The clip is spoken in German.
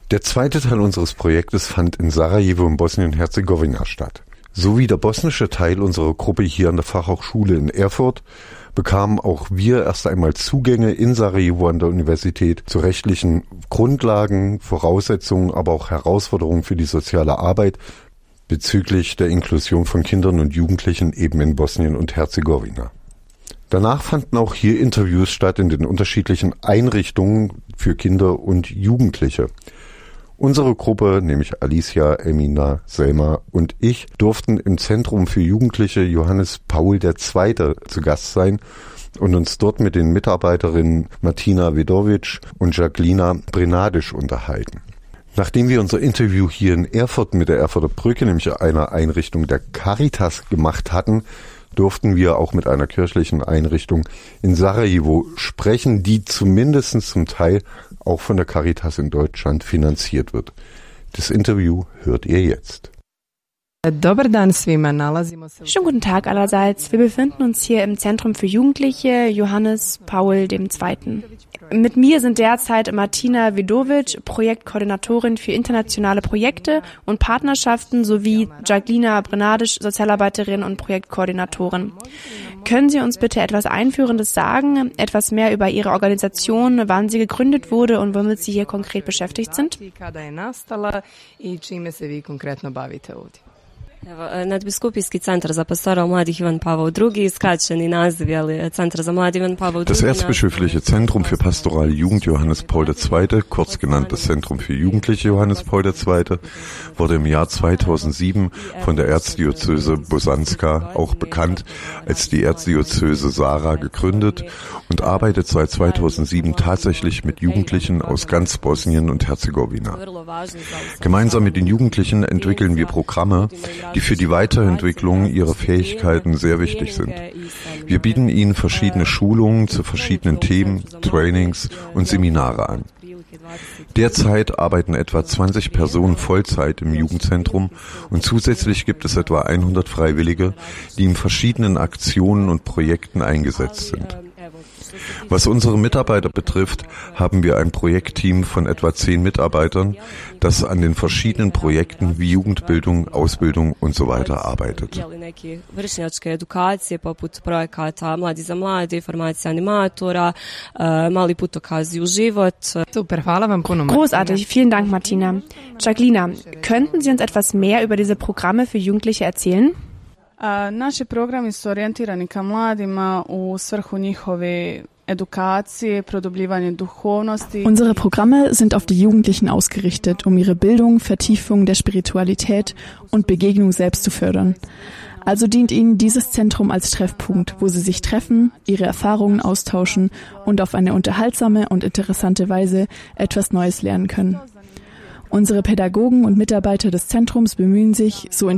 Der zweite Teil unseres Projektes fand in Sarajevo in Bosnien-Herzegowina statt. So wie der bosnische Teil unserer Gruppe hier an der Fachhochschule in Erfurt bekamen auch wir erst einmal Zugänge in Sarajevo an der Universität zu rechtlichen Grundlagen, Voraussetzungen, aber auch Herausforderungen für die soziale Arbeit bezüglich der Inklusion von Kindern und Jugendlichen eben in Bosnien und Herzegowina. Danach fanden auch hier Interviews statt in den unterschiedlichen Einrichtungen für Kinder und Jugendliche. Unsere Gruppe, nämlich Alicia, Emina, Selma und ich, durften im Zentrum für Jugendliche Johannes Paul II. Zu Gast sein und uns dort mit den Mitarbeiterinnen Martina Vedovic und Jacquelina Brenadisch unterhalten. Nachdem wir unser Interview hier in Erfurt mit der Erfurter Brücke, nämlich einer Einrichtung der Caritas, gemacht hatten, durften wir auch mit einer kirchlichen Einrichtung in Sarajevo sprechen, die zumindest zum Teil auch von der Caritas in Deutschland finanziert wird. Das Interview hört ihr jetzt. Schönen guten Tag allerseits. Wir befinden uns hier im Zentrum für Jugendliche Johannes Paul II. Mit mir sind derzeit Martina Vedovic, Projektkoordinatorin für internationale Projekte und Partnerschaften, sowie Jacquelina Brenadisch, Sozialarbeiterin und Projektkoordinatorin. Können Sie uns bitte etwas Einführendes sagen, etwas mehr über Ihre Organisation, wann sie gegründet wurde und womit Sie hier konkret beschäftigt sind? Nadbiskupijski centar za pastoral mladih Ivan Pavao II, skraćeni naziv je Centar za mlade Ivan Pavao II. Das Erzbischöfliche Zentrum für Pastorale Jugend Johannes Paul II., kurz genannt das Zentrum für Jugendliche Johannes Paul II., wurde im Jahr 2007 von der Erzdiözese Bosanska, auch bekannt als die Erzdiözese Sara, gegründet und arbeitet seit 2007 tatsächlich mit Jugendlichen aus ganz Bosnien und Herzegowina. Gemeinsam mit den Jugendlichen entwickeln wir Programme, die für die Weiterentwicklung ihrer Fähigkeiten sehr wichtig sind. Wir bieten ihnen verschiedene Schulungen zu verschiedenen Themen, Trainings und Seminare an. Derzeit arbeiten etwa 20 Personen Vollzeit im Jugendzentrum und zusätzlich gibt es etwa 100 Freiwillige, die in verschiedenen Aktionen und Projekten eingesetzt sind. Was unsere Mitarbeiter betrifft, haben wir ein Projektteam von etwa 10 Mitarbeitern, das an den verschiedenen Projekten wie Jugendbildung, Ausbildung und so weiter arbeitet. Großartig, vielen Dank, Martina. Jacquelina, könnten Sie uns etwas mehr über diese Programme für Jugendliche erzählen? Naši programi su orijentirani ka mladima u svrhu njihove edukacije, produbljivanje duhovnosti. Unsere Programme sind auf die Jugendlichen ausgerichtet, um ihre Bildung, Vertiefung der Spiritualität und Begegnung selbst zu fördern. Also dient ihnen dieses Zentrum als Treffpunkt, wo sie sich treffen, ihre Erfahrungen austauschen und auf eine unterhaltsame und interessante Weise etwas Neues lernen können. Unsere Pädagogen und Mitarbeiter des Zentrums bemühen sich, so